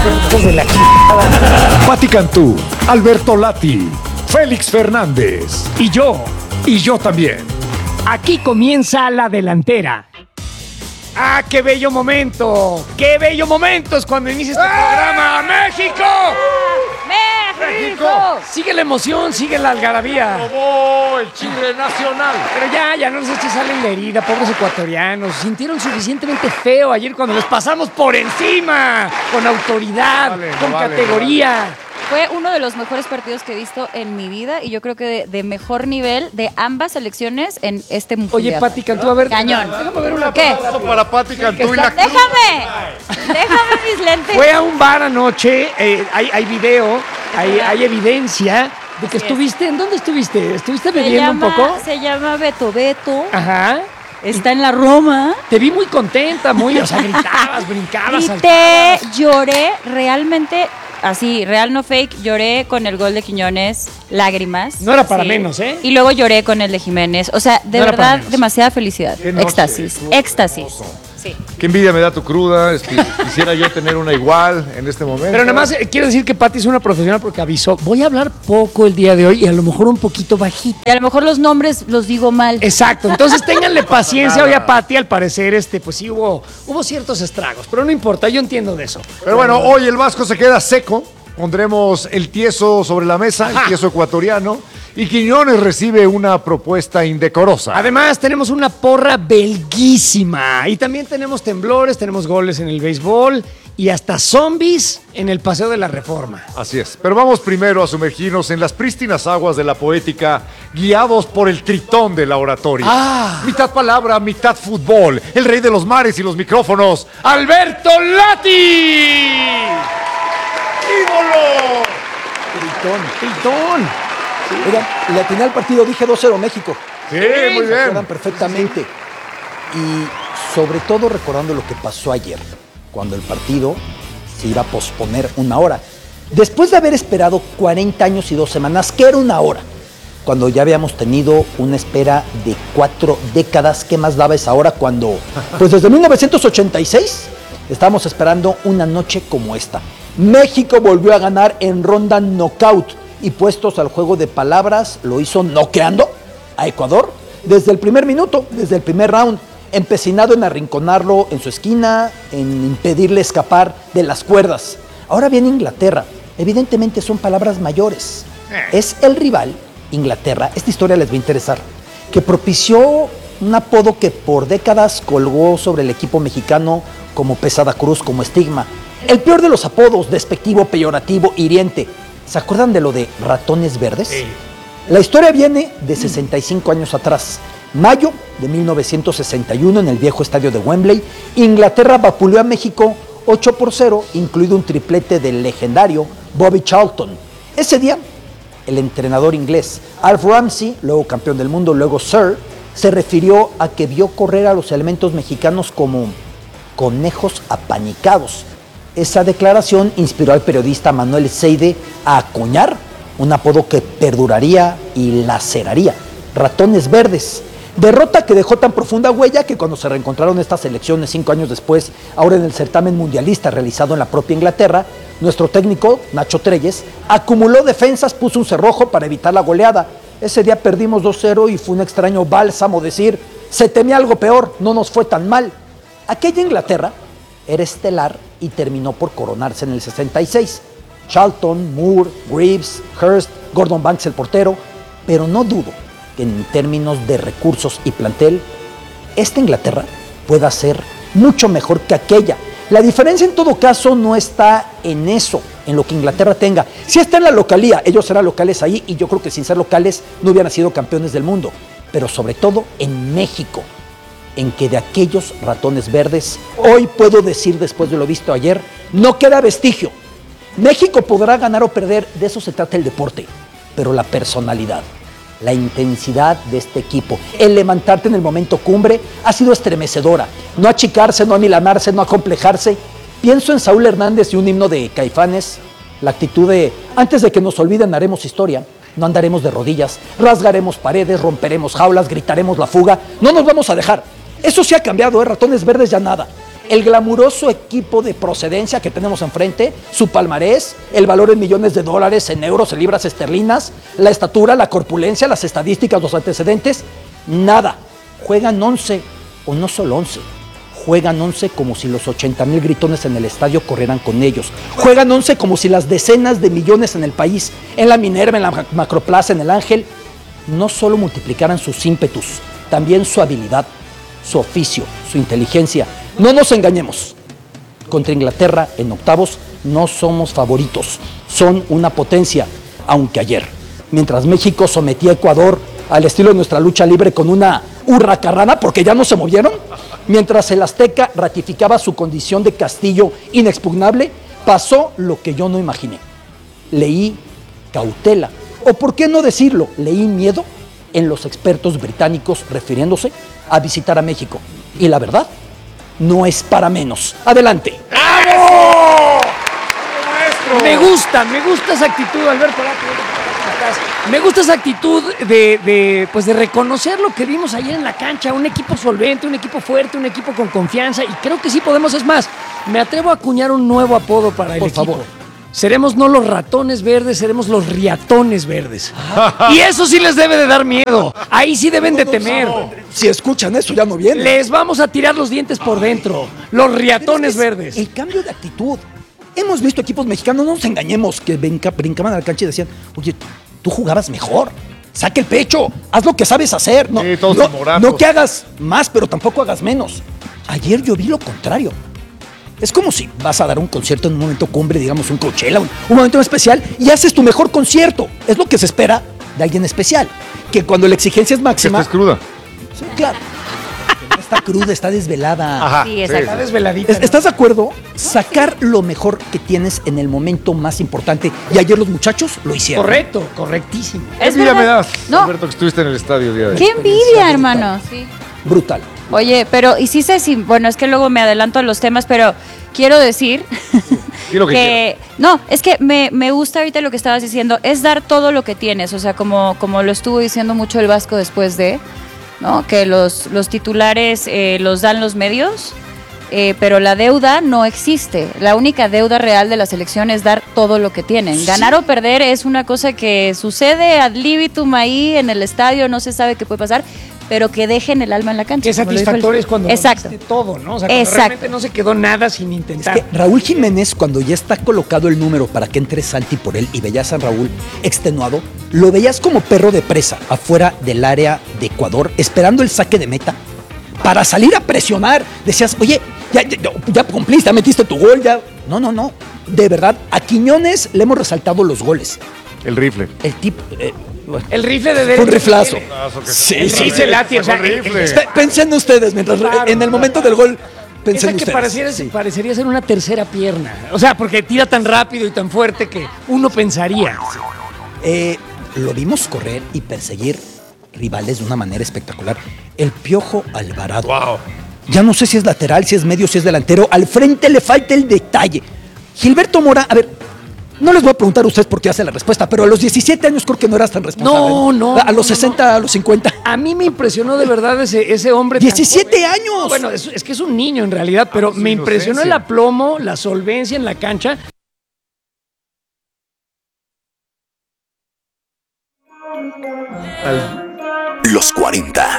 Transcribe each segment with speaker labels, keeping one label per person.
Speaker 1: Hijos de la chingada.
Speaker 2: Pati Cantú, Alberto Lati, Félix Fernández
Speaker 1: Y yo,
Speaker 2: y yo también.
Speaker 1: aquí comienza la delantera. ¡Ah, qué bello momento! ¡Qué bello momento es cuando inicia este programa! ¡México!
Speaker 3: ¡México!
Speaker 1: Sigue la emoción, sigue la algarabía.
Speaker 4: ¡Oh, el Chile nacional!
Speaker 1: Pero ya no les eches sal en la herida, pobres ecuatorianos. Sintieron suficientemente feo ayer cuando les pasamos por encima. Con autoridad, con categoría.
Speaker 3: Fue uno de los mejores partidos que he visto en mi vida y yo creo que de mejor nivel de ambas selecciones en este mundial.
Speaker 1: Oye, Pati Cantú, a ver.
Speaker 3: Cañón.
Speaker 1: Déjame ver una.
Speaker 3: ¿Qué?
Speaker 4: Para Pati Cantú y la
Speaker 3: Déjame mis lentes.
Speaker 1: Fue a un bar anoche, hay video, hay evidencia de que
Speaker 3: Así es.
Speaker 1: estuviste. ¿En dónde estuviste? ¿Estuviste bebiendo un poco?
Speaker 3: Se llama Beto Beto.
Speaker 1: Ajá.
Speaker 3: Está en la Roma.
Speaker 1: Te vi muy contenta, o sea, gritabas, brincabas,
Speaker 3: Grité, lloré, realmente, así, real no fake, lloré con el gol de Quiñones, lágrimas.
Speaker 1: No era para menos, ¿eh?
Speaker 3: Y luego lloré con el de Jiménez. O sea, de
Speaker 1: No era para
Speaker 3: verdad,
Speaker 1: menos.
Speaker 3: demasiada felicidad.
Speaker 4: Qué noche,
Speaker 3: Éxtasis,
Speaker 4: estuvo
Speaker 3: éxtasis.
Speaker 4: hermoso.
Speaker 3: Sí.
Speaker 4: Qué envidia me da tu cruda. Quisiera yo tener una igual en este momento.
Speaker 1: Pero nada más quiero decir que Pati es una profesional porque avisó. Voy a hablar poco el día de hoy y a lo mejor un poquito bajito.
Speaker 3: Y a lo mejor los nombres los digo mal.
Speaker 1: Exacto, entonces ténganle paciencia hoy a Pati, al parecer, pues sí hubo ciertos estragos, pero no importa, yo entiendo de eso.
Speaker 4: Pero bueno, hoy el Vasco se queda seco. Pondremos el tieso sobre la mesa, el
Speaker 1: Ajá.
Speaker 4: tieso ecuatoriano. Y Quiñones recibe una propuesta indecorosa.
Speaker 1: Además, tenemos una porra belguísima y también tenemos temblores, tenemos goles en el béisbol y hasta zombies en el Paseo de la Reforma.
Speaker 4: Así es. Pero vamos primero a sumergirnos en las prístinas aguas de la poética, guiados por el tritón de la oratoria.
Speaker 1: ¡Ah!
Speaker 4: Mitad palabra, mitad fútbol. El rey de los mares y los micrófonos,
Speaker 1: ¡Alberto Lati!
Speaker 4: ¡ídolo!
Speaker 1: ¡Tritón!
Speaker 5: Oigan, le atiné al partido, dije 2-0 México.
Speaker 4: Sí, muy
Speaker 5: Se acuerdan
Speaker 4: bien.
Speaker 5: perfectamente. Y sobre todo recordando lo que pasó ayer, cuando el partido se iba a posponer una hora. Después de haber esperado 40 años y 2 semanas, que era una hora, cuando ya habíamos tenido una espera de 4 décadas, ¿qué más daba esa hora cuando, pues desde 1986, estábamos esperando una noche como esta? México volvió a ganar en ronda knockout y puestos al juego de palabras, lo hizo noqueando a Ecuador desde el primer minuto, desde el primer round, empecinado en arrinconarlo en su esquina, en impedirle escapar de las cuerdas. Ahora viene Inglaterra, evidentemente son palabras mayores. Es el rival, Inglaterra, esta historia les va a interesar, que propició un apodo que por décadas colgó sobre el equipo mexicano como pesada cruz, como estigma. El peor de los apodos, despectivo, peyorativo, hiriente. ¿Se acuerdan de lo de ratones verdes?
Speaker 1: Sí.
Speaker 5: La historia viene de 65 años atrás. Mayo de 1961 en el viejo estadio de Wembley, Inglaterra vapuleó a México 8-0, incluido un triplete del legendario Bobby Charlton. Ese día, el entrenador inglés Alf Ramsey, luego campeón del mundo, luego Sir, se refirió a que vio correr a los elementos mexicanos como conejos apanicados. Esa declaración inspiró al periodista Manuel Seide a acuñar un apodo que perduraría y laceraría: ratones verdes. Derrota que dejó tan profunda huella que cuando se reencontraron estas elecciones 5 años después, ahora en el certamen mundialista realizado en la propia Inglaterra, nuestro técnico, Nacho Treyes, acumuló defensas, puso un cerrojo para evitar la goleada. Ese día perdimos 2-0 y fue un extraño bálsamo decir: se temía algo peor, no nos fue tan mal. Aquella Inglaterra era estelar y terminó por coronarse en el 66. Charlton, Moore, Greaves, Hurst, Gordon Banks el portero, pero no dudo que en términos de recursos y plantel, esta Inglaterra pueda ser mucho mejor que aquella. La diferencia en todo caso no está en eso, en lo que Inglaterra tenga. Sí está en la localía, ellos eran locales ahí y yo creo que sin ser locales no hubieran sido campeones del mundo, pero sobre todo en México, en que de aquellos ratones verdes, hoy puedo decir después de lo visto ayer, no queda vestigio. México podrá ganar o perder, de eso se trata el deporte, pero la personalidad, la intensidad de este equipo, el levantarte en el momento cumbre ha sido estremecedora. No achicarse, no amilanarse, no acomplejarse. Pienso en Saúl Hernández y un himno de Caifanes, la actitud de antes de que nos olviden haremos historia, no andaremos de rodillas, rasgaremos paredes, romperemos jaulas, gritaremos la fuga, no nos vamos a dejar. Eso sí ha cambiado, ratones verdes ya nada. el glamuroso equipo de procedencia que tenemos enfrente, su palmarés, el valor en millones de dólares, en euros, en libras esterlinas, la estatura, la corpulencia, las estadísticas, los antecedentes, nada. Juegan 11, o no solo 11, juegan 11 como si los 80,000 gritones en el estadio corrieran con ellos. Juegan 11 como si las decenas de millones en el país, en la Minerva, en la Macroplaza, en el Ángel, no solo multiplicaran sus ímpetus, también su habilidad, su oficio, su inteligencia. No nos engañemos. Contra Inglaterra en octavos no somos favoritos. Son una potencia, aunque ayer, mientras México sometía a Ecuador al estilo de nuestra lucha libre con una hurracarrana porque ya no se movieron, mientras el Azteca ratificaba su condición de castillo inexpugnable, pasó lo que yo no imaginé. Leí cautela, o por qué no decirlo, leí miedo en los expertos británicos refiriéndose a visitar a México. Y la verdad, no es para menos. Adelante.
Speaker 1: ¡Bravo! Me gusta esa actitud, Alberto Lati. Me gusta esa actitud de reconocer lo que vimos ayer en la cancha, un equipo solvente, un equipo fuerte, un equipo con confianza, y creo que sí podemos. Es más, me atrevo a acuñar un nuevo apodo para el equipo. Por favor. Seremos no los ratones verdes, seremos los riatones verdes. Y eso sí les debe de dar miedo. Ahí sí deben de temer.
Speaker 5: Si escuchan eso, ya no vienen.
Speaker 1: Les vamos a tirar los dientes por dentro. Los riatones verdes.
Speaker 5: El cambio de actitud. Hemos visto equipos mexicanos, no nos engañemos, que brincaban a la cancha y decían, oye, tú jugabas mejor. Saca el pecho, haz lo que sabes hacer. No,
Speaker 4: sí, todos
Speaker 5: no que hagas más, pero tampoco hagas menos. Ayer yo vi lo contrario. Es como si vas a dar un concierto en un momento cumbre, digamos un Coachella, un momento especial, y haces tu mejor concierto. Es lo que se espera de alguien especial. Que cuando la exigencia es máxima...
Speaker 4: Que estés cruda.
Speaker 5: Sí, claro. No está cruda, está desvelada.
Speaker 4: Ajá,
Speaker 3: sí, exacto.
Speaker 1: Está desveladita.
Speaker 5: ¿Estás de acuerdo? Sacar lo mejor que tienes en el momento más importante. Y ayer los muchachos lo hicieron.
Speaker 1: Correcto, correctísimo.
Speaker 4: ¿Qué
Speaker 3: Es
Speaker 4: envidia
Speaker 3: verdad.
Speaker 4: me das,
Speaker 3: No.
Speaker 4: Alberto, que estuviste en el estadio el día de hoy?
Speaker 3: ¡Qué envidia, hermano! Sí.
Speaker 5: Brutal.
Speaker 3: Oye, pero, y sí sé si, bueno, es que luego me adelanto a los temas, pero quiero decir
Speaker 4: Di lo que
Speaker 3: no, es que me gusta ahorita lo que estabas diciendo, es dar todo lo que tienes, o sea, como lo estuvo diciendo mucho el Vasco después de, ¿no? Que los titulares los dan los medios, pero la deuda no existe. La única deuda real de la selección es dar todo lo que tienen. Sí. Ganar o perder es una cosa que sucede ad libitum ahí en el estadio, no se sabe qué puede pasar, pero que dejen el alma en la cancha.
Speaker 1: Qué satisfactorio es cuando
Speaker 3: Exacto.
Speaker 1: diste todo, ¿no? O sea, cuando realmente no se quedó nada sin intentar.
Speaker 5: Es que Raúl Jiménez, cuando ya está colocado el número para que entre Santi por él y veías a Raúl extenuado, lo veías como perro de presa afuera del área de Ecuador, esperando el saque de meta para salir a presionar. Decías, oye, ya cumpliste, ya metiste tu gol, ya. No. De verdad, a Quiñones le hemos resaltado los goles.
Speaker 4: El rifle.
Speaker 5: El tipo...
Speaker 1: el rifle de derecha.
Speaker 5: Fue un riflazo.
Speaker 1: Sí, se late. O sea,
Speaker 5: Pensen ustedes, mientras
Speaker 1: claro,
Speaker 5: en el momento del gol, pensen
Speaker 1: esa que
Speaker 5: ustedes.
Speaker 1: parecería ser una tercera pierna. O sea, porque tira tan rápido y tan fuerte que uno pensaría.
Speaker 5: Lo vimos correr y perseguir rivales de una manera espectacular. El Piojo Alvarado.
Speaker 4: Wow.
Speaker 5: Ya no sé si es lateral, si es medio, si es delantero. Al frente le falta el detalle. Gilberto Mora, a ver, no les voy a preguntar a ustedes por qué hace la respuesta, pero a los 17 años creo que no eras tan responsable.
Speaker 1: No.
Speaker 5: A los 60, a los 50.
Speaker 1: A mí me impresionó de verdad ese hombre.
Speaker 5: 17 años.
Speaker 1: Bueno, es que es un niño en realidad, pero me impresionó el aplomo, la solvencia en la cancha.
Speaker 2: Los 40.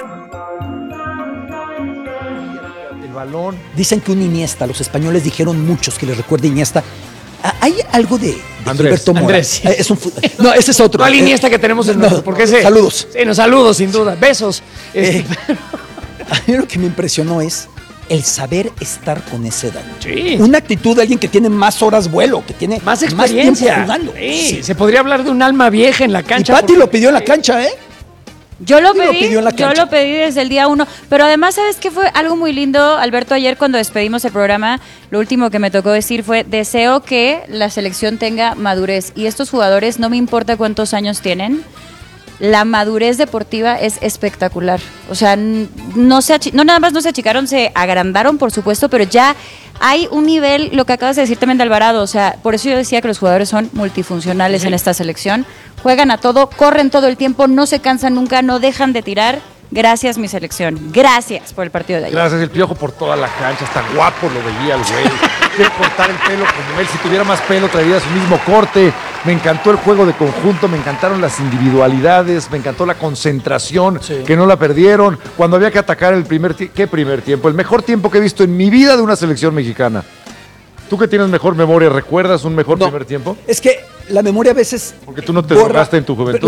Speaker 4: El balón.
Speaker 5: Dicen que un Iniesta, los españoles dijeron muchos que les recuerda Iniesta. ¿Hay algo de Gilberto Mora?
Speaker 1: Andrés.
Speaker 5: No, ese es otro.
Speaker 1: ¿Cuál Iniesta que tenemos en nuestro? Porque
Speaker 5: saludos.
Speaker 1: Sí, saludos, sin duda. Besos.
Speaker 5: A mí lo que me impresionó es el saber estar con esa edad.
Speaker 1: Sí.
Speaker 5: Una actitud de alguien que tiene más horas vuelo, que tiene
Speaker 1: más experiencia.
Speaker 5: Más tiempo jugando.
Speaker 1: Sí. Se podría hablar de un alma vieja en la cancha.
Speaker 5: Y Pati lo pidió en la cancha, ¿eh?
Speaker 3: Yo lo pedí desde el día 1, pero además, ¿sabes qué fue algo muy lindo, Alberto? Ayer cuando despedimos el programa, lo último que me tocó decir fue, deseo que la selección tenga madurez, y estos jugadores, no me importa cuántos años tienen, la madurez deportiva es espectacular. O sea, no nada más no se achicaron, se agrandaron, por supuesto, pero ya hay un nivel, lo que acabas de decir también de Alvarado, o sea, por eso yo decía que los jugadores son multifuncionales en esta selección, juegan a todo, corren todo el tiempo, no se cansan nunca, no dejan de tirar, Gracias, mi selección. Gracias por el partido de ayer.
Speaker 4: Gracias, el Piojo, por toda la cancha. Tan guapo lo veía el güey. Quiere cortar el pelo como él. Si tuviera más pelo, traería su mismo corte. Me encantó el juego de conjunto, me encantaron las individualidades, me encantó la concentración, que no la perdieron. Cuando había que atacar el primer tiempo. ¿Qué primer tiempo? El mejor tiempo que he visto en mi vida de una selección mexicana. ¿Tú que tienes mejor memoria, recuerdas un mejor primer tiempo?
Speaker 5: Es que la memoria a veces...
Speaker 4: Porque tú no te drogaste en tu juventud.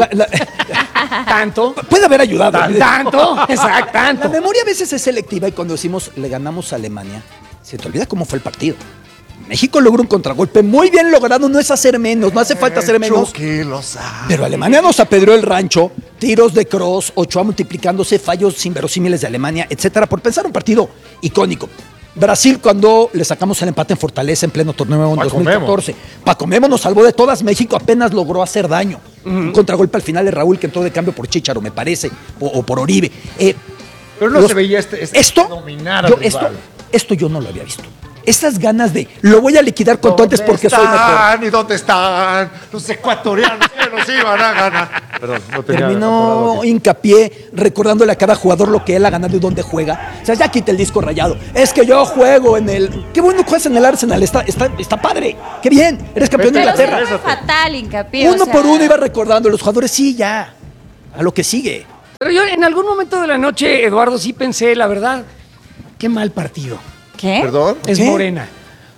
Speaker 1: ¿Tanto?
Speaker 5: Puede haber ayudado.
Speaker 1: ¿Tanto? Exacto, tanto.
Speaker 5: La memoria a veces es selectiva y cuando decimos le ganamos a Alemania, se te olvida cómo fue el partido. México logró un contragolpe muy bien logrado, no es hacer menos, no hace falta hacer menos.
Speaker 4: Que lo sabe.
Speaker 5: Pero Alemania nos apedreó el rancho, tiros de Kroos, Ochoa multiplicándose, fallos inverosímiles de Alemania, etcétera, por pensar un partido icónico. Brasil, cuando le sacamos el empate en Fortaleza en pleno torneo en 2014. Paco Memo nos salvó de todas. México apenas logró hacer daño. Un contragolpe al final de Raúl que entró de cambio por Chícharo, me parece, o por Oribe.
Speaker 4: Pero no se veía dominar al rival.
Speaker 5: Esto yo no lo había visto. Esas ganas de lo voy a liquidar cuanto antes porque soy mejor.
Speaker 4: ¿Y dónde están los ecuatorianos que nos iban a ganar? Perdón, no tenía
Speaker 5: terminó hincapié recordándole a cada jugador lo que él ha ganado y dónde juega. O sea, ya quita el disco rayado. Es que yo juego en el... Qué bueno juegas en el Arsenal, está padre. Qué bien, eres campeón de Inglaterra.
Speaker 3: Pero fatal hincapié.
Speaker 5: Uno por uno iba recordando los jugadores, sí, ya. A lo que sigue.
Speaker 1: Pero yo en algún momento de la noche, Eduardo, sí pensé, la verdad, qué mal partido.
Speaker 3: ¿Qué?
Speaker 4: ¿Perdón?
Speaker 1: Es
Speaker 5: ¿Qué?
Speaker 1: Morena.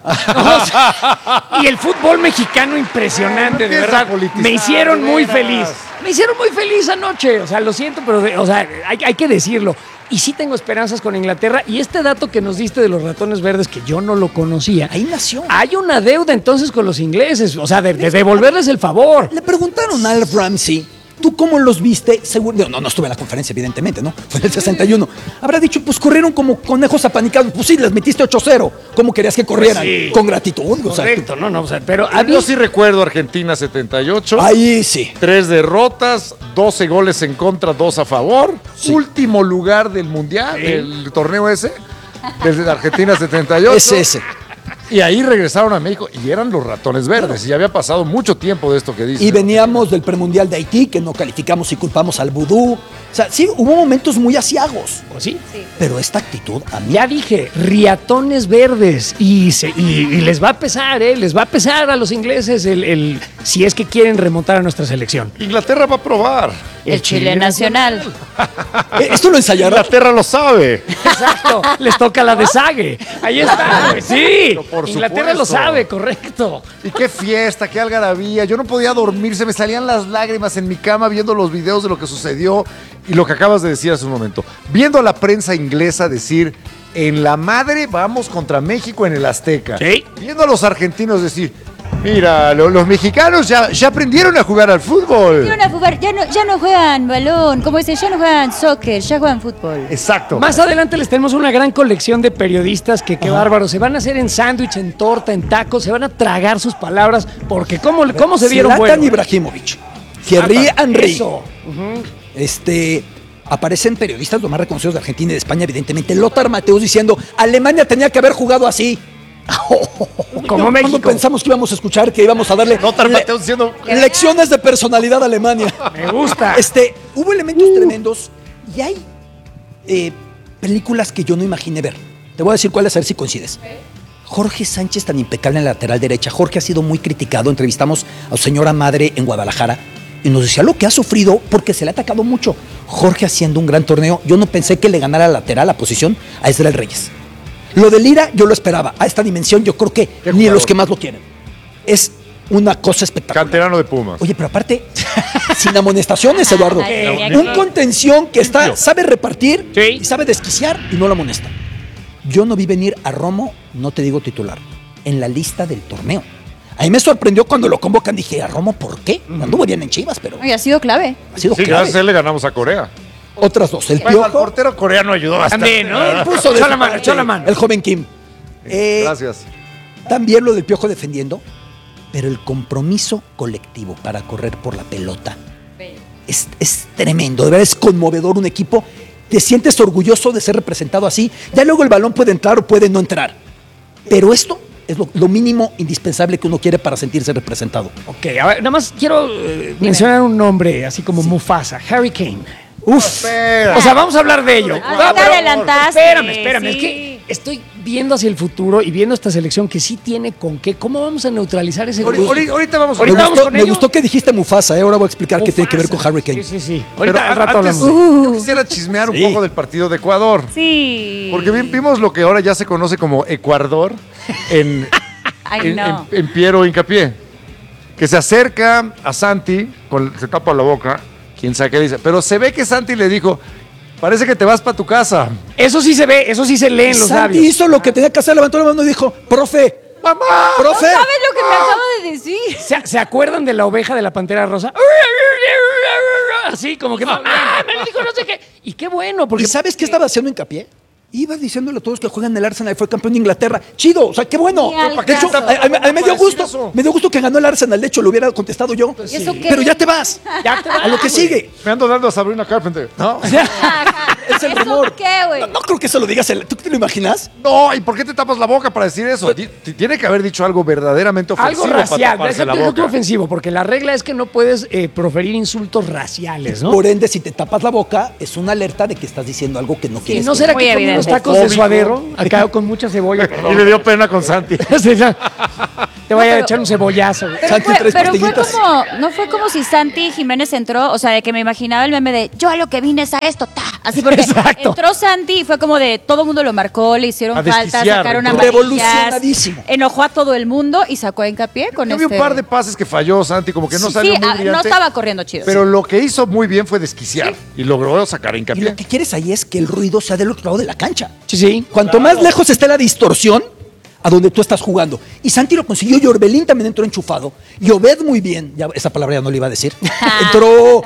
Speaker 1: O sea, y el fútbol mexicano impresionante, de verdad. Me hicieron muy feliz. Me hicieron muy feliz anoche. O sea, lo siento, pero hay que decirlo. Y sí tengo esperanzas con Inglaterra. Y este dato que nos diste de los ratones verdes, que yo no lo conocía.
Speaker 5: Ahí nació.
Speaker 1: Hay una deuda entonces con los ingleses. O sea, de devolverles el favor.
Speaker 5: Le preguntaron a Alf Ramsey, ¿tú cómo los viste? Seguro, no estuve en la conferencia, evidentemente, ¿no? Fue en el 61. Habrá dicho, pues corrieron como conejos apanicados. Pues sí, les metiste 8-0. ¿Cómo querías que corrieran? Pues sí. Con gratitud.
Speaker 1: Correcto, o sea, pero
Speaker 4: yo sí recuerdo Argentina 78.
Speaker 5: Ahí sí.
Speaker 4: 3 derrotas, 12 goles en contra, 2 a favor. Sí. Último lugar del Mundial, del torneo ese, desde Argentina 78.
Speaker 5: Es ese.
Speaker 4: Y ahí regresaron a México y eran los ratones verdes. Y había pasado mucho tiempo de esto que dice.
Speaker 5: Y veníamos del premundial de Haití, que no calificamos y culpamos al vudú. O sea, sí, hubo momentos muy asiagos.
Speaker 1: ¿O sí?
Speaker 5: Pero esta actitud, a mí...
Speaker 1: Ya dije, riatones verdes. Y les va a pesar, les va a pesar a los ingleses si es que quieren remontar a nuestra selección.
Speaker 4: Inglaterra va a probar.
Speaker 3: El Chile Nacional.
Speaker 5: Esto lo ensayará.
Speaker 4: Inglaterra lo sabe.
Speaker 1: Exacto. Les toca la de Sague. Ahí está. Sí.
Speaker 4: Por
Speaker 1: Inglaterra
Speaker 4: supuesto.
Speaker 1: lo sabe, correcto.
Speaker 4: Y qué fiesta, qué algarabía. Yo no podía dormir, se me salían las lágrimas en mi cama viendo los videos de lo que sucedió y lo que acabas de decir hace un momento. Viendo a la prensa inglesa decir, en la madre vamos contra México en el Azteca.
Speaker 1: Sí.
Speaker 4: Viendo a los argentinos decir, mira, los mexicanos ya aprendieron a jugar al fútbol.
Speaker 3: Ya no juegan balón, como dice, ya no juegan soccer, ya juegan fútbol.
Speaker 4: Exacto.
Speaker 1: Más adelante les tenemos una gran colección de periodistas que qué bárbaro. Se van a hacer en sándwich, en torta, en tacos, se van a tragar sus palabras porque cómo se vieron
Speaker 5: Zlatan
Speaker 1: buenos.
Speaker 5: Ibrahimovic, Thierry Henry.
Speaker 1: Eso.
Speaker 5: Aparecen periodistas los más reconocidos de Argentina y de España, evidentemente. Lothar Matthäus diciendo, Alemania tenía que haber jugado así.
Speaker 1: Como México.
Speaker 5: Cuando pensamos que íbamos a escuchar, que íbamos a darle
Speaker 4: Lothar Matthäus diciendo
Speaker 5: lecciones de personalidad a Alemania.
Speaker 1: Me gusta.
Speaker 5: Hubo elementos tremendos y hay películas que yo no imaginé ver. Te voy a decir cuáles, a ver si coincides. Jorge Sánchez, tan impecable en la lateral derecha. Jorge ha sido muy criticado. Entrevistamos a su señora madre en Guadalajara y nos decía lo que ha sufrido porque se le ha atacado mucho. Jorge haciendo un gran torneo. Yo no pensé que le ganara lateral la posición a Israel Reyes. Lo de Lira yo lo esperaba. A esta dimensión yo creo que ni los que más lo quieren. Es una cosa espectacular.
Speaker 4: Canterano de Pumas.
Speaker 5: Oye, pero aparte, sin amonestaciones, Eduardo. Un contención que sabe repartir y sabe desquiciar y no lo amonesta. Yo no vi venir a Romo, no te digo titular, en la lista del torneo. A mí me sorprendió cuando lo convocan. Dije, ¿a Romo por qué? Anduvo bien en Chivas, pero...
Speaker 3: Oye, ha sido clave.
Speaker 4: Gracias a él le ganamos a Corea.
Speaker 5: Otras dos. El
Speaker 4: Bueno,
Speaker 5: Piojo.
Speaker 4: al portero coreano ayudó bastante.
Speaker 1: También, ¿no?
Speaker 5: Puso de
Speaker 1: echó la mano.
Speaker 5: El joven Kim.
Speaker 4: Gracias.
Speaker 5: También lo del Piojo defendiendo, pero el compromiso colectivo para correr por la pelota es tremendo. De verdad es conmovedor un equipo. Te sientes orgulloso de ser representado así. Ya luego el balón puede entrar o puede no entrar. Pero esto es lo mínimo indispensable que uno quiere para sentirse representado.
Speaker 1: Ok, a ver, nada más quiero mencionar un nombre, así como Mufasa, Harry Kane. Uf. O sea, vamos a hablar de ello.
Speaker 3: Te adelantaste.
Speaker 1: Espérame. Es que estoy viendo hacia el futuro y viendo esta selección que sí tiene con qué. ¿Cómo vamos a neutralizar ese grupo?
Speaker 4: Ahorita vamos
Speaker 5: Me gustó que dijiste Mufasa, ahora voy a explicar qué tiene que ver con Harry Kane.
Speaker 1: Sí.
Speaker 4: Ahorita al rato hablamos. Yo quisiera chismear un poco del partido de Ecuador.
Speaker 3: Sí.
Speaker 4: Porque vimos lo que ahora ya se conoce como Ecuador en Piero Hincapié. Que se acerca a Santi, se tapa la boca, quién sabe qué dice. Pero se ve que Santi le dijo, parece que te vas para tu casa.
Speaker 1: Eso sí se ve, eso sí se lee en los labios.
Speaker 5: Santi hizo lo que tenía que hacer, levantó la mano y dijo, profe,
Speaker 4: ¡mamá!
Speaker 5: ¡profe!
Speaker 3: ¿Sabes lo que me acabo de decir?
Speaker 1: ¿Se acuerdan de la oveja de la Pantera Rosa? Así como que me dijo no sé qué. Y qué bueno, porque
Speaker 5: ¿Y sabes qué estaba haciendo Hincapié? Iba diciéndole a todos que juegan en el Arsenal y fue campeón de Inglaterra. Chido, o sea, qué bueno. De hecho, a mí me dio gusto que ganó el Arsenal. De hecho, lo hubiera contestado yo.
Speaker 3: ¿Y eso qué?
Speaker 5: Pero ya te vas. A lo que sigue.
Speaker 4: Me ando dando a Sabrina Carpenter. ¿No?
Speaker 5: Es el rumor.
Speaker 3: ¿Qué, güey?
Speaker 5: No creo que eso lo digas. ¿Tú te lo imaginas?
Speaker 4: No, ¿y por qué te tapas la boca para decir eso? Tiene que haber dicho algo verdaderamente ofensivo.
Speaker 1: algo racial.
Speaker 4: Para taparse la boca.
Speaker 1: Ofensivo, porque la regla es que no puedes proferir insultos raciales, ¿no?
Speaker 5: Por ende, si te tapas la boca, es una alerta de que estás diciendo algo que no
Speaker 1: ¿Y
Speaker 5: quieres.
Speaker 1: no será
Speaker 3: Muy
Speaker 1: que comí unos
Speaker 3: evidente.
Speaker 1: tacos de suadero acá con mucha cebolla?
Speaker 4: Y le dio pena con Santi.
Speaker 1: Sí, ya. Te voy a echar un cebollazo.
Speaker 5: Santi, tres
Speaker 3: Pero fue
Speaker 5: pastillitas.
Speaker 3: como, no fue como si Santi Jiménez entró, o sea, de que me imaginaba el meme de yo a lo que vine es a esto, ta. Así porque
Speaker 1: Exacto.
Speaker 3: entró Santi y fue como de todo el mundo lo marcó, le hicieron
Speaker 4: A
Speaker 3: falta,
Speaker 4: desquiciar,
Speaker 3: sacaron
Speaker 4: ¿no?
Speaker 3: amarillas,
Speaker 5: Revolucionadísimo.
Speaker 3: enojó a todo el mundo y sacó a Hincapié con
Speaker 4: Yo vi un par de pases que falló Santi, como que no salió muy brillante.
Speaker 3: no estaba corriendo chido.
Speaker 4: Pero lo que hizo muy bien fue desquiciar y logró sacar a
Speaker 5: Y
Speaker 4: Hincapié.
Speaker 5: lo que quieres ahí es que el ruido sea del otro lado de la cancha.
Speaker 1: Sí.
Speaker 5: Cuanto más lejos esté la distorsión, a donde tú estás jugando. Y Santi lo consiguió, y Orbelín también entró enchufado. Y Obed muy bien, ya esa palabra ya no le iba a decir. Entró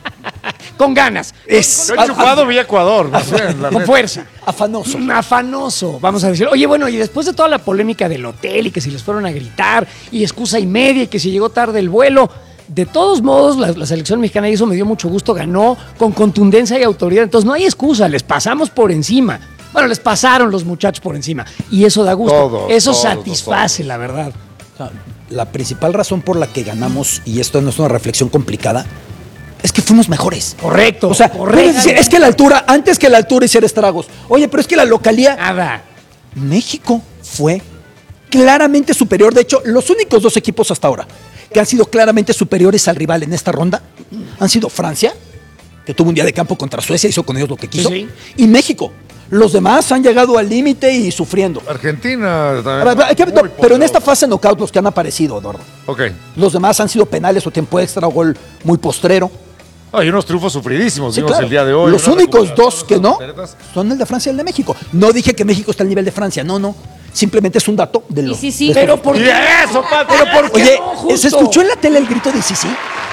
Speaker 1: Con ganas.
Speaker 4: Yo enchufado vi Ecuador. más bien, la
Speaker 1: Con
Speaker 4: neta.
Speaker 1: fuerza.
Speaker 5: afanoso.
Speaker 1: Afanoso, vamos a decir. Oye, bueno, y después de toda la polémica del hotel y que si les fueron a gritar y excusa y media y que si llegó tarde el vuelo, de todos modos, la selección mexicana, y eso me dio mucho gusto, ganó con contundencia y autoridad. Entonces no hay excusa, les pasamos por encima. Bueno, les pasaron los muchachos por encima. Y eso da gusto. Eso satisface, la verdad.
Speaker 5: O sea, la principal razón por la que ganamos, y esto no es una reflexión complicada, es que fuimos mejores.
Speaker 1: Correcto.
Speaker 5: O sea, puedes decir, es que la altura, antes que la altura hiciera estragos. Oye, pero es que la localía.
Speaker 1: Nada.
Speaker 5: México fue claramente superior. De hecho, los únicos dos equipos hasta ahora que han sido claramente superiores al rival en esta ronda han sido Francia, que tuvo un día de campo contra Suecia, hizo con ellos lo que quiso,
Speaker 1: Sí.
Speaker 5: y México. Los demás han llegado al límite y sufriendo.
Speaker 4: Argentina
Speaker 5: Pero, en esta fase knockout los que han aparecido, Eduardo.
Speaker 4: Ok.
Speaker 5: Los demás han sido penales o tiempo extra o gol muy postrero.
Speaker 4: Hay unos triunfos sufridísimos,
Speaker 5: Sí,
Speaker 4: vimos
Speaker 5: claro.
Speaker 4: el día de hoy.
Speaker 5: Los
Speaker 4: una
Speaker 5: únicos
Speaker 4: recuperación,
Speaker 5: dos que no
Speaker 4: volteretas.
Speaker 5: son el de Francia y el de México. No dije que México está al nivel de Francia, no. Simplemente es un dato de lo.
Speaker 3: Sí.
Speaker 5: de
Speaker 1: Pero
Speaker 5: estos-
Speaker 1: ¿por
Speaker 4: Y
Speaker 1: qué?
Speaker 4: eso, Pato.
Speaker 1: Pero ¿por qué
Speaker 5: Oye,
Speaker 1: no, justo?
Speaker 5: ¿se escuchó en la tele el grito de Sisi?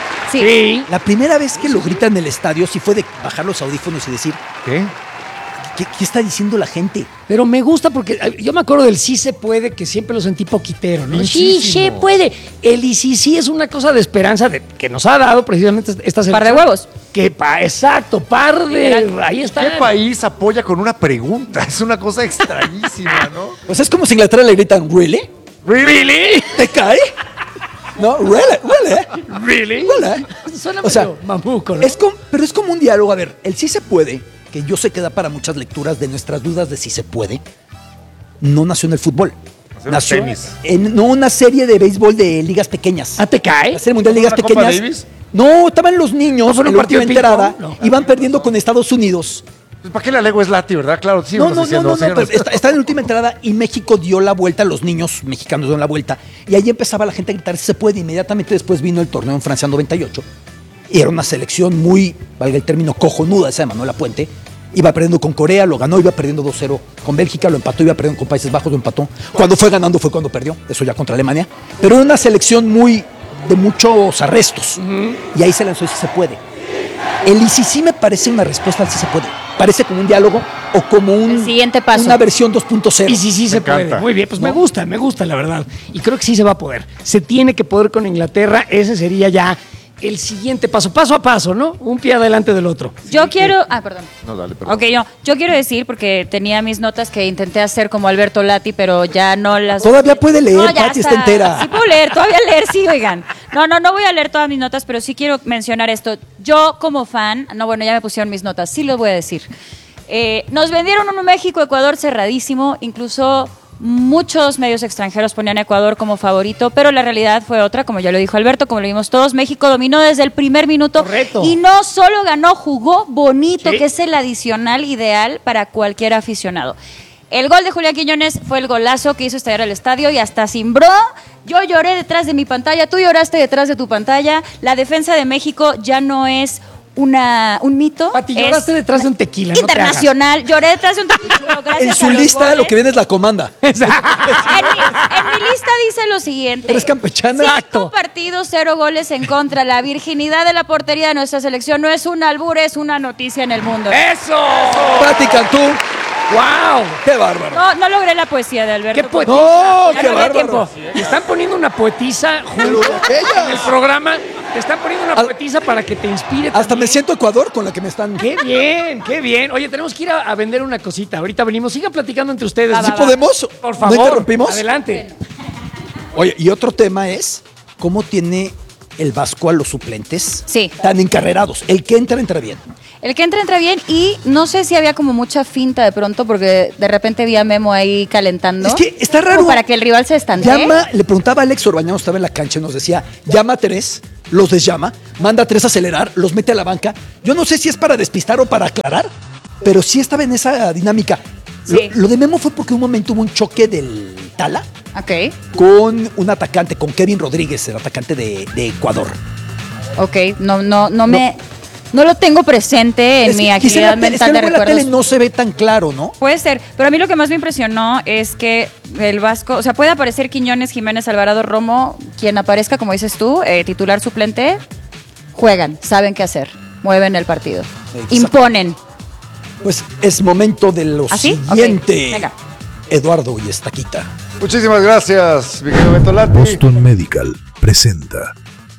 Speaker 3: Sí.
Speaker 5: La primera vez que lo grita en el estadio sí fue de bajar los audífonos y decir,
Speaker 4: ¿Qué?
Speaker 5: ¿qué está diciendo la gente?
Speaker 1: Pero me gusta porque yo me acuerdo del sí se puede, que siempre lo sentí poquitero, ¿no? Sí
Speaker 4: Muchísimo.
Speaker 1: se puede. El y sí es una cosa de esperanza que nos ha dado precisamente esta selección.
Speaker 3: Par de huevos.
Speaker 1: Exacto, par de. Ahí está.
Speaker 4: ¿Qué país apoya con una pregunta? Es una cosa extrañísima, ¿no?
Speaker 5: Pues es como si en Inglaterra le gritan, ¿really?
Speaker 1: ¿Really?
Speaker 5: ¿Te cae? No, ¿really?
Speaker 1: ¿Really?
Speaker 5: ¿Really?
Speaker 1: Suena
Speaker 5: O sea,
Speaker 1: medio mamuco, ¿no?
Speaker 5: pero es como un diálogo. A ver, el sí se puede, que yo sé que da para muchas lecturas de nuestras dudas de si se puede, no nació en el fútbol.
Speaker 4: Nació en
Speaker 5: Nació
Speaker 4: tenis.
Speaker 5: en una serie de béisbol de ligas pequeñas.
Speaker 1: ¿Ah, te cae?
Speaker 5: La serie mundial de ligas
Speaker 4: ¿No fue la Copa
Speaker 5: pequeñas.
Speaker 4: Davis?
Speaker 5: No, estaban los niños
Speaker 1: ¿No fue un
Speaker 5: en la
Speaker 1: partido
Speaker 5: última
Speaker 1: de ping-pong?
Speaker 5: entrada,
Speaker 1: No.
Speaker 5: iban perdiendo con Estados Unidos.
Speaker 4: Pues, ¿para qué la lego es Lati, verdad? Claro, sí,
Speaker 5: No,
Speaker 4: vamos diciendo,
Speaker 5: pero
Speaker 4: señores.
Speaker 5: está en la última entrada y México dio la vuelta, los niños mexicanos dieron la vuelta y ahí empezaba la gente a gritar, se puede. Inmediatamente después vino el torneo en Francia 98 y era una selección muy, valga el término, cojonuda, esa de Manuel Lapuente. Iba perdiendo con Corea, lo ganó, iba perdiendo 2-0 con Bélgica, lo empató, iba perdiendo con Países Bajos, lo empató. Cuando fue ganando fue cuando perdió, eso ya contra Alemania. Pero era una selección muy de muchos arrestos y ahí se lanzó y sí se puede. El sí me parece una respuesta al sí se puede. Parece como un diálogo o como
Speaker 3: El siguiente paso.
Speaker 5: una versión 2.0.
Speaker 1: Y sí se puede.
Speaker 4: encanta.
Speaker 1: Muy bien, pues me gusta, la verdad. Y creo que sí se va a poder. Se tiene que poder con Inglaterra. Ese sería ya el siguiente paso a paso, ¿no? Un pie adelante del otro.
Speaker 3: Yo quiero... perdón.
Speaker 4: No, dale, perdón.
Speaker 3: Ok, yo quiero decir, porque tenía mis notas que intenté hacer como Alberto Lati, pero ya no las...
Speaker 5: Todavía puede leer,
Speaker 3: No, ya
Speaker 5: Pati está entera.
Speaker 3: Sí puedo leer, todavía leer, sí, oigan. No voy a leer todas mis notas, pero sí quiero mencionar esto. Yo como fan, ya me pusieron mis notas, sí lo voy a decir. Nos vendieron un México-Ecuador cerradísimo, incluso muchos medios extranjeros ponían a Ecuador como favorito, pero la realidad fue otra, como ya lo dijo Alberto, como lo vimos todos. México dominó desde el primer minuto.
Speaker 1: Correcto.
Speaker 3: Y no solo ganó, jugó bonito, que es el adicional ideal para cualquier aficionado. El gol de Julián Quiñones fue el golazo que hizo estallar el estadio y hasta cimbró. Yo lloré detrás de mi pantalla, tú lloraste detrás de tu pantalla. La defensa de México ya no es un mito.
Speaker 1: Pati, lloraste detrás de un tequila.
Speaker 3: Internacional. Lloré detrás de un tequila.
Speaker 5: En su lista goles, lo que viene es la comanda.
Speaker 3: En mi lista dice lo siguiente.
Speaker 5: ¿Eres campechana?
Speaker 3: 5 partidos, 0 goles en contra. La virginidad de la portería de nuestra selección no es un albur, es una noticia en el mundo.
Speaker 1: ¡Eso!
Speaker 5: Pati Cantú.
Speaker 1: ¡Wow!
Speaker 5: ¡Qué bárbaro!
Speaker 3: No logré la poesía de Alberto.
Speaker 1: ¡Qué poetisa!
Speaker 5: ¡No,
Speaker 1: ya
Speaker 5: qué
Speaker 1: no
Speaker 5: bárbaro!
Speaker 1: Tiempo. Le están poniendo una poetisa junto en el programa. Te están poniendo una poetisa para que te inspire.
Speaker 5: Hasta
Speaker 1: también.
Speaker 5: me siento Ecuador con la que me están...
Speaker 1: ¡Qué bien, qué bien! Oye, tenemos que ir a vender una cosita. Ahorita venimos. Sigan platicando entre ustedes.
Speaker 5: ¿Sí podemos?
Speaker 1: Por favor.
Speaker 5: ¿No interrumpimos?
Speaker 1: Adelante.
Speaker 5: Oye, y otro tema es cómo tiene el Vasco a los suplentes tan encarrerados. El que entra bien.
Speaker 3: El que entra bien, y no sé si había como mucha finta de pronto, porque de repente vi a Memo ahí calentando.
Speaker 5: Es que está raro.
Speaker 3: Como para que el rival se estandee.
Speaker 5: Le preguntaba a Alex Orbañano, estaba en la cancha y nos decía, llama a 3, los desllama, manda a 3 a acelerar, los mete a la banca. Yo no sé si es para despistar o para aclarar, pero sí estaba en esa dinámica.
Speaker 3: Sí.
Speaker 5: Lo de Memo fue porque un momento hubo un choque del Tala
Speaker 3: con
Speaker 5: un atacante, con Kevin Rodríguez, el atacante de Ecuador.
Speaker 3: Ok, no lo tengo presente en mi actividad mental de recuerdos.
Speaker 5: La tele no se ve tan claro, ¿no?
Speaker 3: Puede ser, pero a mí lo que más me impresionó es que el Vasco, o sea, puede aparecer Quiñones, Jiménez, Alvarado, Romo, quien aparezca, como dices tú, titular, suplente, juegan, saben qué hacer, mueven el partido, imponen.
Speaker 5: Pues es momento de lo siguiente.
Speaker 3: Okay.
Speaker 5: Eduardo y Estaquita.
Speaker 4: Muchísimas gracias, mi querido Bertolatti.
Speaker 2: Boston Medical presenta.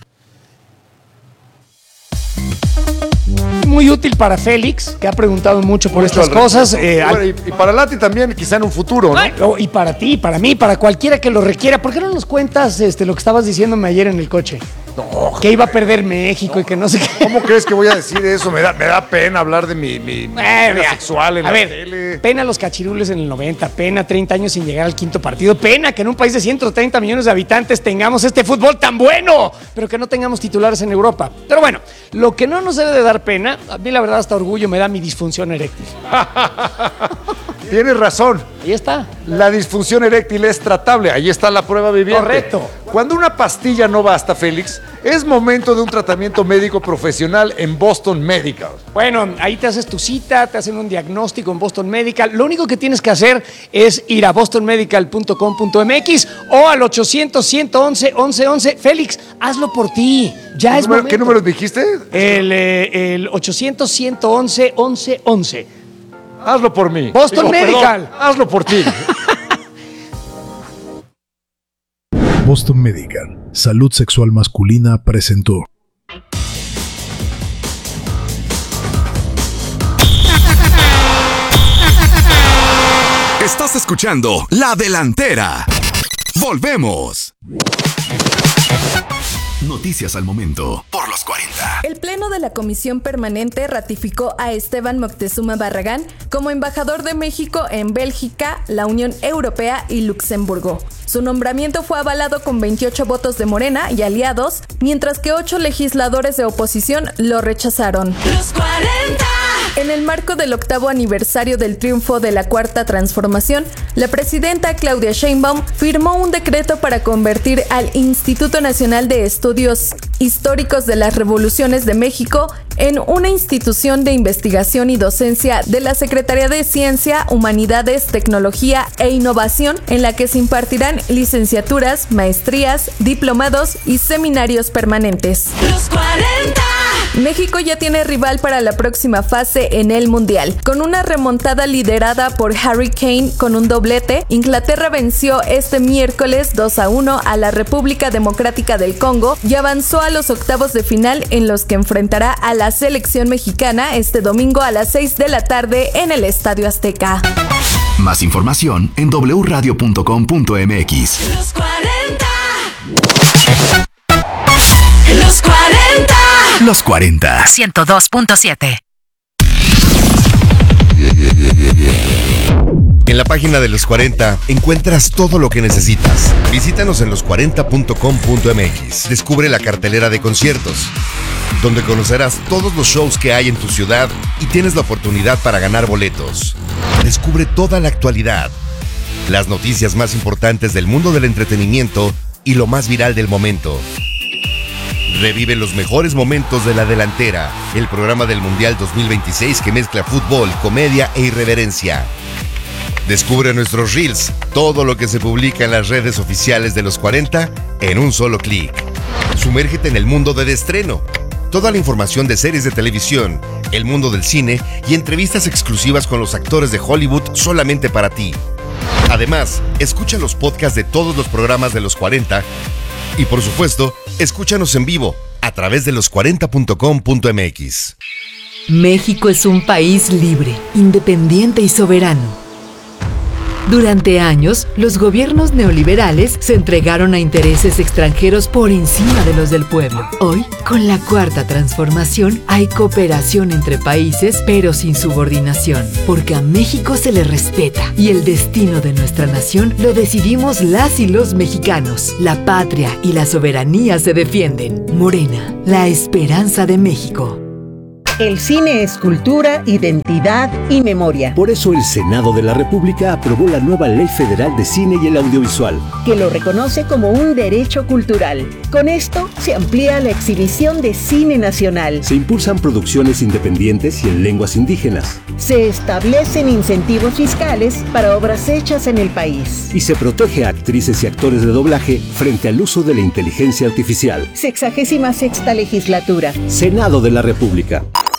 Speaker 1: Muy útil para Félix, que ha preguntado mucho por estas cosas.
Speaker 4: Y para Lati también, quizá en un futuro, ¿no?
Speaker 1: Y para ti, para mí, para cualquiera que lo requiera. ¿Por qué no nos cuentas lo que estabas diciéndome ayer en el coche? No, que iba a perder México y que no sé qué.
Speaker 4: ¿Cómo crees que voy a decir eso? Me da pena hablar de mi vida sexual en la tele.
Speaker 1: Pena los cachirules en el 90, pena 30 años sin llegar al quinto partido, pena que en un país de 130 millones de habitantes tengamos este fútbol tan bueno, pero que no tengamos titulares en Europa. Pero bueno, lo que no nos debe de dar pena, a mí la verdad hasta orgullo me da mi disfunción eréctil.
Speaker 4: Tienes razón.
Speaker 1: Ahí está.
Speaker 4: La disfunción eréctil es tratable. Ahí está la prueba viviente.
Speaker 1: Correcto.
Speaker 4: Cuando una pastilla no basta, Félix, es momento de un tratamiento médico profesional en Boston Medical.
Speaker 1: Bueno, ahí te haces tu cita, te hacen un diagnóstico en Boston Medical. Lo único que tienes que hacer es ir a bostonmedical.com.mx o al 800-111-1111. Félix, hazlo por ti. Ya es momento.
Speaker 4: ¿Qué número dijiste?
Speaker 1: El 800-111-1111.
Speaker 4: Hazlo por mí.
Speaker 1: Boston Medical.
Speaker 4: Perdón, hazlo por ti.
Speaker 2: Boston Medical, Salud Sexual Masculina presentó.
Speaker 6: Estás escuchando La Delantera. Volvemos. Noticias al momento por los 40.
Speaker 7: El Pleno de la Comisión Permanente ratificó a Esteban Moctezuma Barragán como embajador de México en Bélgica, la Unión Europea y Luxemburgo. Su nombramiento fue avalado con 28 votos de Morena y aliados, mientras que 8 legisladores de oposición lo rechazaron.
Speaker 8: Los 40.
Speaker 7: En el marco del 8º aniversario del triunfo de la Cuarta Transformación, la presidenta Claudia Sheinbaum firmó un decreto para convertir al Instituto Nacional de Estudios Históricos de las Revoluciones de México en una institución de investigación y docencia de la Secretaría de Ciencia, Humanidades, Tecnología e Innovación, en la que se impartirán licenciaturas, maestrías, diplomados y seminarios permanentes.
Speaker 8: Los 40.
Speaker 7: México ya tiene rival para la próxima fase en el Mundial. Con una remontada liderada por Harry Kane con un doblete, Inglaterra venció este miércoles 2-1 a la República Democrática del Congo y avanzó a los octavos de final, en los que enfrentará a la selección mexicana este domingo a las 6 de la tarde en el Estadio Azteca.
Speaker 6: Más información en wradio.com.mx.
Speaker 8: Los 40.
Speaker 6: Los 40.
Speaker 8: 102.7.
Speaker 9: En la página de Los 40 encuentras todo lo que necesitas. Visítanos en los40.com.mx. Descubre la cartelera de conciertos, donde conocerás todos los shows que hay en tu ciudad y tienes la oportunidad para ganar boletos. Descubre toda la actualidad, las noticias más importantes del mundo del entretenimiento y lo más viral del momento. Revive los mejores momentos de La Delantera, el programa del Mundial 2026 que mezcla fútbol, comedia e irreverencia. Descubre nuestros reels, todo lo que se publica en las redes oficiales de Los 40 en un solo clic. Sumérgete en el mundo del estreno. Toda la información de series de televisión, el mundo del cine y entrevistas exclusivas con los actores de Hollywood solamente para ti. Además, escucha los podcasts de todos los programas de Los 40 y, por supuesto, escúchanos en vivo a través de los40.com.mx.
Speaker 10: México es un país libre, independiente y soberano. Durante años, los gobiernos neoliberales se entregaron a intereses extranjeros por encima de los del pueblo. Hoy, con la Cuarta Transformación, hay cooperación entre países, pero sin subordinación, porque a México se le respeta y el destino de nuestra nación lo decidimos las y los mexicanos. La patria y la soberanía se defienden. Morena, la esperanza de México.
Speaker 11: El cine es cultura, identidad y memoria.
Speaker 12: Por eso el Senado de la República aprobó la nueva Ley Federal de Cine y el Audiovisual,
Speaker 11: que lo reconoce como un derecho cultural. Con esto se amplía la exhibición de cine nacional.
Speaker 12: Se impulsan producciones independientes y en lenguas indígenas.
Speaker 11: Se establecen incentivos fiscales para obras hechas en el país.
Speaker 12: Y se protege a actrices y actores de doblaje frente al uso de la inteligencia artificial.
Speaker 11: 66ª legislatura.
Speaker 12: Senado de la República.